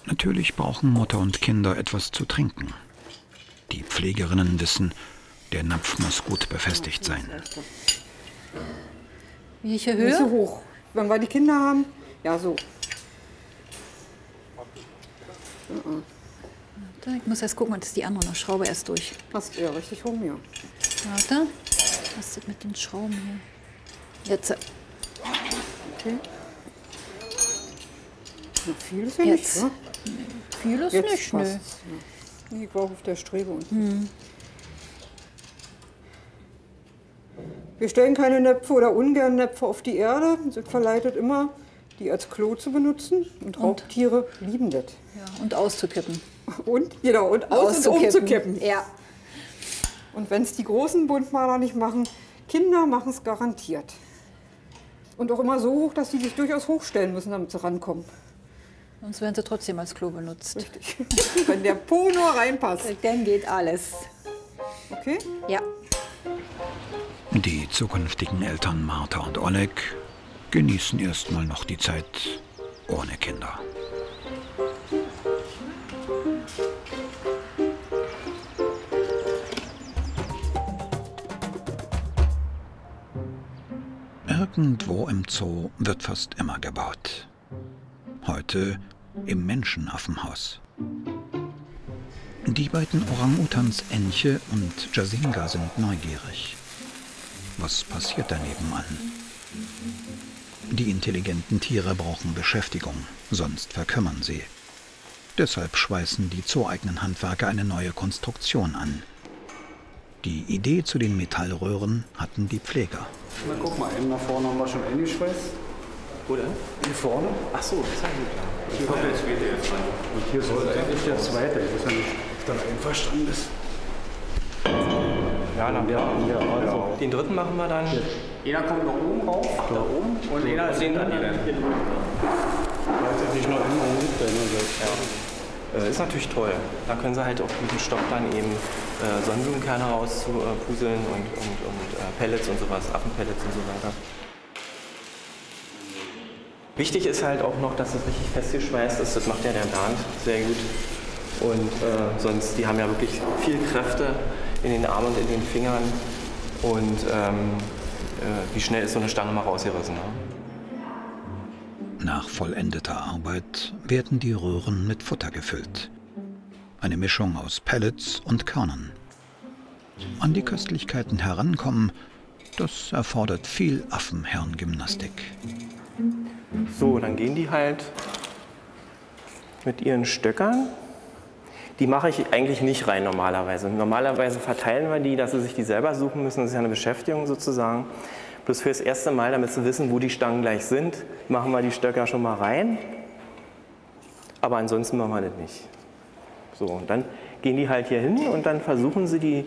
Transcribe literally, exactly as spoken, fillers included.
Natürlich brauchen Mutter und Kinder etwas zu trinken. Die Pflegerinnen wissen, der Napf muss gut befestigt sein. Welche Höhe? Nicht so hoch. Wenn wir die Kinder haben, ja so. Ich muss erst gucken, dass die andere noch Schraube erst durch. Passt ja richtig rum, ja. Warte. Was ist das mit den Schrauben hier? Jetzt. Okay. Na, viel ist ja Jetzt. nicht, ne? Viel ist Jetzt nicht, nö. passt's, ja. Ich war auf der Strebe unten. Hm. Wir stellen keine Näpfe oder ungern Näpfe auf die Erde. Das verleitet immer, die als Klo zu benutzen. Und Raubtiere lieben das. Ja, und auszukippen. Und, genau, und aus- und umzukippen. Ja. Und wenn es die großen Buntmaler nicht machen, Kinder machen es garantiert. Und auch immer so hoch, dass sie sich durchaus hochstellen müssen, damit sie rankommen. Sonst werden sie trotzdem als Klo benutzt. Richtig. Wenn der Po nur reinpasst. Dann geht alles. Okay? Ja. Die zukünftigen Eltern Martha und Oleg genießen erstmal noch die Zeit ohne Kinder. Irgendwo im Zoo wird fast immer gebaut. Heute im Menschenaffenhaus. Die beiden Orang-Utans Enche und Jasinga sind neugierig. Was passiert da nebenan? Die intelligenten Tiere brauchen Beschäftigung, sonst verkümmern sie. Deshalb schweißen die zooeigenen Handwerker eine neue Konstruktion an. Die Idee zu den Metallröhren hatten die Pfleger. Na guck mal, eben nach vorne haben wir schon eingeschweißt. Wo denn? Hier vorne. Ach so, das haben wir. Hier kommt der zweite jetzt rein. Und hier soll eigentlich der zweite. Ich weiß ja nicht, ob dann einverstanden ist. Ja, na Ja, ja, also. Den dritten machen wir dann. Einer kommt noch oben rauf. Ach, da oben? Und einer ist den hinter dann dir. Gleichzeitig noch immer und mit deiner Seite. Ja. Äh, ist natürlich toll. Da können sie halt auch mit dem Stock dann eben äh, Sonnenblumenkerne rauspuseln und, und, und äh, Pellets und sowas, Affenpellets und so weiter. Wichtig ist halt auch noch, dass es richtig festgeschweißt ist. Das macht ja der Bernd sehr gut. Und äh, sonst, die haben ja wirklich viel Kräfte in den Armen und in den Fingern. Und ähm, äh, wie schnell ist so eine Stange mal rausgerissen. Ne? Nach vollendeter Arbeit werden die Röhren mit Futter gefüllt. Eine Mischung aus Pellets und Körnern. An die Köstlichkeiten herankommen, das erfordert viel Affenhirngymnastik. So, dann gehen die halt mit ihren Stöckern. Die mache ich eigentlich nicht rein normalerweise. Normalerweise verteilen wir die, dass sie sich die selber suchen müssen. Das ist ja eine Beschäftigung sozusagen. Bloß für das erste Mal, damit sie wissen, wo die Stangen gleich sind, machen wir die Stöcker schon mal rein. Aber ansonsten machen wir das nicht. So, und dann gehen die halt hier hin und dann versuchen sie die